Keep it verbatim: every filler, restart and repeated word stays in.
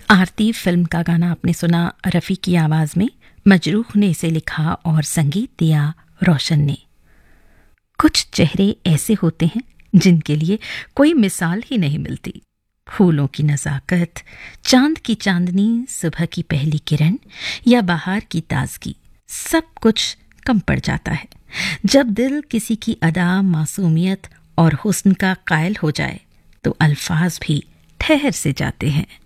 आरती film का गाना आपने सुना रफ़ी की आवाज़ में। मजरूह ने इसे लिखा और संगीत दिया रोशन ने। कुछ चेहरे ऐसे होते हैं जिनके लिए कोई मिसाल ही नहीं मिलती। फूलों की नज़ाकत, चांद की चांदनी, सुबह की पहली किरण या बाहर की ताजगी, सब कुछ कम पड़ जाता है जब दिल किसी की अदा, मासूमियत और हुस्न का कायल हो जाए तो अल्फाज भी ठहर से जाते हैं।